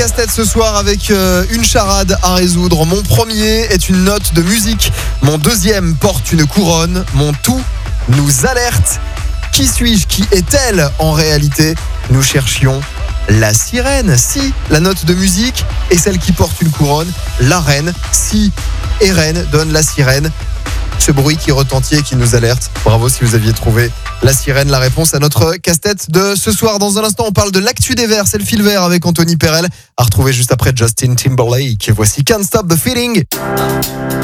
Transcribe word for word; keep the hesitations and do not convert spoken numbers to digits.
casse-tête ce soir avec euh, une charade à résoudre. Mon premier est une note de musique. Mon deuxième porte une couronne. Mon tout nous alerte. Qui suis-je? Qui est-elle en réalité? Nous cherchions la sirène. Si la note de musique est celle qui porte une couronne, la reine. Si et reine donne la sirène. Ce bruit qui retentit et qui nous alerte. Bravo si vous aviez trouvé la sirène, la réponse à notre casse-tête de ce soir. Dans un instant, on parle de l'actu des Verts. C'est le fil vert avec Anthony Perel. À retrouver juste après Justin Timberlake. Et voici Can't Stop the Feeling.